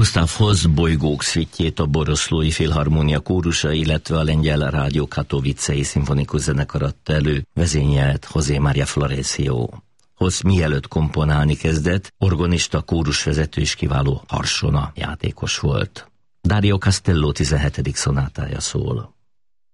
Gustav Holst Bolygók szvitjét a Boroszlói Filharmónia kórusa, illetve a lengyel rádió Katowicei szimfonikus zenekar adta elő, vezényelt José María Florencio. Holst mielőtt komponálni kezdett, organista, kórusvezető és kiváló harsona játékos volt. Dario Castello 17. szonátája szól.